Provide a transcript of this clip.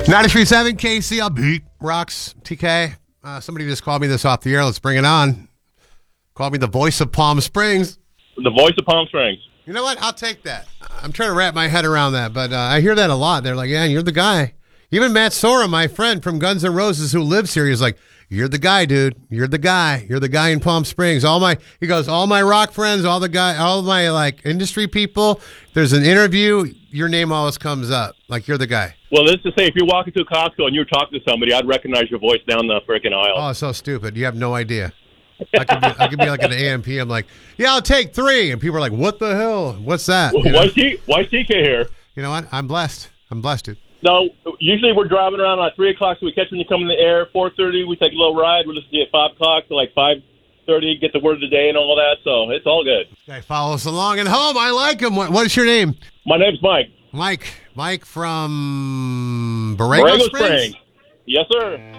93.7 KCLB rocks. TK. Somebody just called me this off the air. Let's bring it on. Called me the voice of Palm Springs. The voice of Palm Springs. You know what? I'll take that. I'm trying to wrap my head around that, but I hear that a lot. They're like, yeah, you're the guy. Even Matt Sorum, my friend from Guns N' Roses who lives here, he's like, you're the guy, dude. You're the guy. You're the guy in Palm Springs. All my rock friends, all my like industry people, there's an interview, your name always comes up. Like, you're the guy. Well, let's just say if you're walking through Costco and you're talking to somebody, I'd recognize your voice down the freaking aisle. Oh, so stupid. You have no idea. I could be like an AMP. I'm like, yeah, I'll take 3. And people are like, what the hell? What's that? You know? Why TK here? You know what? I'm blessed. Dude. No, usually we're driving around at 3 o'clock, so we catch when you come in the air. 4:30, we take a little ride. We're listening at 5 o'clock to like 5:30, get the word of the day and all that. So it's all good. Okay, follow us along at home. I like him. What is your name? My name's Mike. Mike from Borrego Springs? Yes, sir.